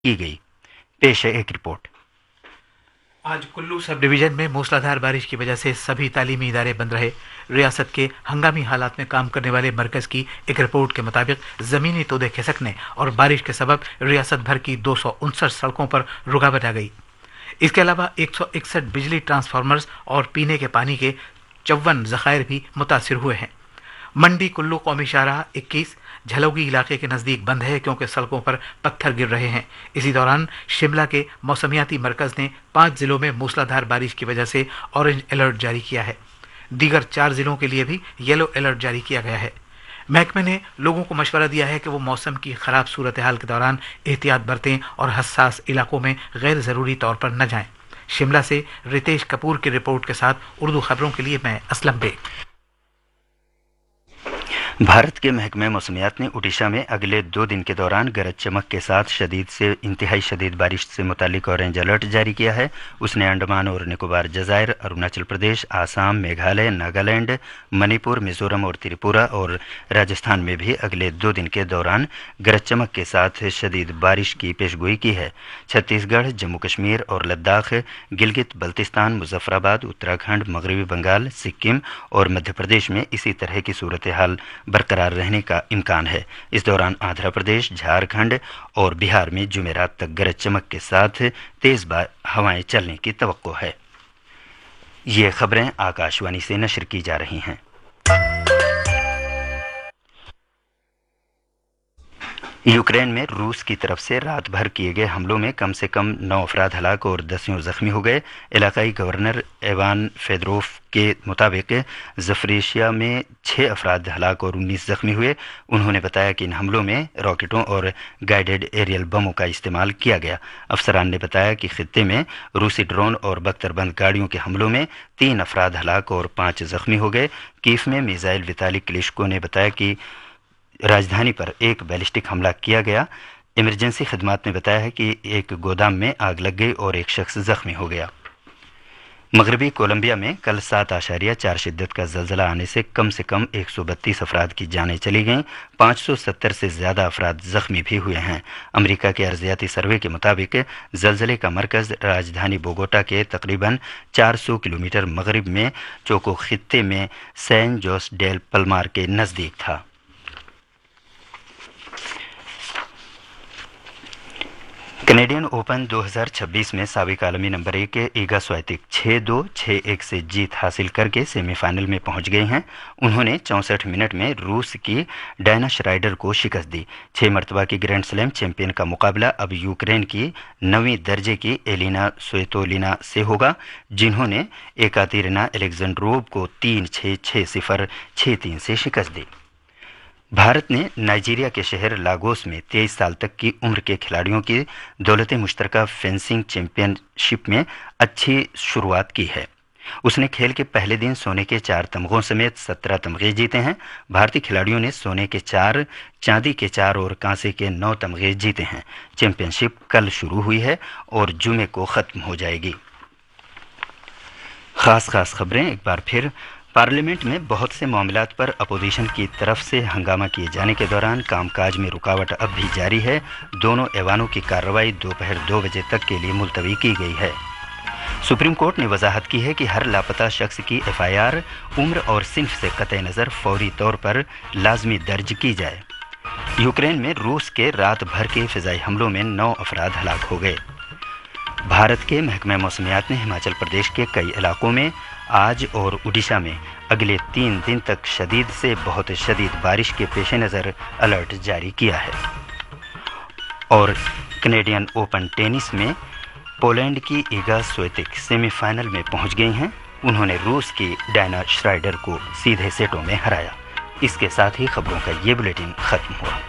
की गई। पेश है एक रिपोर्ट। आज कुल्लू सब डिवीजन में मूसलाधार बारिश की वजह से सभी तालीमी इदारे बंद रहे। रियासत के हंगामी हालात में काम करने वाले मरकज की एक रिपोर्ट के मुताबिक जमीनी तोदे खिसकने और बारिश के सबब रियासत भर की 259 सड़कों पर रुकावट आ गई। इसके अलावा 161 बिजली ट्रांसफार्मर्स और पीने के पानी के 54 जखायर भी मुतासर हुए हैं। मंडी कुल्लू कौमी शाहराह 21 झलोगी इलाके के नज़दीक बंद है क्योंकि सड़कों पर पत्थर गिर रहे हैं। इसी दौरान शिमला के मौसमियाती मरकज़ ने 5 जिलों में मूसलाधार बारिश की वजह से ऑरेंज अलर्ट जारी किया है। दीगर 4 जिलों के लिए भी येलो अलर्ट जारी किया गया है। महकमे ने लोगों को मशवरा दिया है कि वो मौसम की ख़राब सूरत हाल के दौरान एहतियात बरतें और हसास इलाकों में गैर ज़रूरी तौर पर न जाएं। शिमला से रितेश कपूर की रिपोर्ट के साथ उर्दू खबरों के लिए मैं असलम बेग। भारत के महकमे मौसमियात ने उड़ीसा में अगले 2 दिन के दौरान गरज चमक के साथ शदीद से इंतहाई शदीद बारिश से मुतालिक ऑरेंज अलर्ट जारी किया है। उसने अंडमान और निकोबार जजायर, अरुणाचल प्रदेश, आसाम, मेघालय, नागालैंड, मणिपुर, मिजोरम और त्रिपुरा और राजस्थान में भी अगले 2 दिन के दौरान गरज चमक के साथ शदीद बारिश की पेशगोई की है। छत्तीसगढ़, जम्मू कश्मीर और लद्दाख, गिलगित बल्तिस्तान, मुजफ्फराबाद, उत्तराखंड, मगरबी बंगाल, सिक्किम और मध्य प्रदेश में इसी तरह की सूरत हाल बरकरार रहने का इम्कान है। इस दौरान आंध्र प्रदेश, झारखंड और बिहार में जुमेरात तक गरज चमक के साथ तेज हवाएं चलने की तवक्को है। ये खबरें आकाशवाणी से नशर की जा रही हैं। यूक्रेन में रूस की तरफ से रात भर किए गए हमलों में कम से कम 9 अफराद हलाक और दसियों जख्मी हो गए। इलाकाई गवर्नर इवान फेदरोव के मुताबिक जफरेशिया में 6 अफराद हलाक और 19 जख्मी हुए। उन्होंने बताया कि इन हमलों में रॉकेटों और गाइडेड एरियल बमों का इस्तेमाल किया गया। अफसरान ने बताया कि खित्ते में रूसी ड्रोन और बख्तरबंद गाड़ियों के हमलों में 3 अफराद हलाक और 5 जख्मी हो गए। कीव में मिसाइल विताली क्लिश्को ने बताया कि राजधानी पर एक बैलिस्टिक हमला किया गया। इमरजेंसी खदमात ने बताया है कि एक गोदाम में आग लग गई और एक शख्स जख्मी हो गया। मगरबी कोलंबिया में कल 7.4 शिद्दत का जल्जला आने से कम 132 अफराद की जानें चली गईं। 570 से ज़्यादा अफराद जख्मी भी हुए हैं। अमेरिका के अर्जियाती सर्वे के मुताबिक जल्जले का मरकज़ राजधानी बोगोटा के तकरीबन 400 किलोमीटर मगरब में चोको खित्ते में सैन जोस डेल पल्मार के नज़दीक था। कैनेडियन ओपन 2026 में साबिक आलमी नंबर 1 ईगा स्वातिक 6-2, 6-1 से जीत हासिल करके सेमीफाइनल में पहुंच गई हैं। उन्होंने 64 मिनट में रूस की डायना श्राइडर को शिकस्त दी। 6 मरतबा की ग्रैंड स्लैम चैंपियन का मुकाबला अब यूक्रेन की 9वीं दर्जे की एलिना स्वेतोलिना से होगा, जिन्होंने एकातेरिना एलेक्जेंड्रोव को 3-6, 6-0, 6-3 से शिकस्त दी। भारत ने नाइजीरिया के शहर लागोस में 23 साल तक की उम्र के खिलाड़ियों की दौलत मुश्तरका फेंसिंग चैंपियनशिप में अच्छी शुरुआत की है। उसने खेल के पहले दिन सोने के 4 तमगों समेत 17 तमगे जीते हैं। भारतीय खिलाड़ियों ने सोने के 4, चांदी के 4 और कांसे के 9 तमगे जीते हैं। चैंपियनशिप कल शुरू हुई है और जुमे को खत्म हो जाएगी। खास खबरें एक बार फिर। पार्लियामेंट में बहुत से मामलात पर अपोजिशन की तरफ से हंगामा किए जाने के दौरान कामकाज में रुकावट अब भी जारी है। दोनों ऐवानों की कार्रवाई दोपहर 2 बजे तक के लिए मुलतवी की गई है। सुप्रीम कोर्ट ने वजाहत की है कि हर लापता शख्स की FIR उम्र और सिन्फ से कतई नज़र फौरी तौर पर लाजमी दर्ज की जाए। यूक्रेन में रूस के रात भर के फ़िज़ाई हमलों में 9 अफराद हलाक हो गए। भारत के महकमा मौसमियात ने हिमाचल प्रदेश के कई इलाकों में आज और उड़ीसा में अगले 3 दिन तक शदीद से बहुत शदीद बारिश के पेश नज़र अलर्ट जारी किया है। और कैनेडियन ओपन टेनिस में पोलैंड की ईगा स्वेतिक सेमीफाइनल में पहुंच गई हैं। उन्होंने रूस की डायना श्राइडर को सीधे सेटों में हराया। इसके साथ ही खबरों का ये बुलेटिन खत्म हुआ।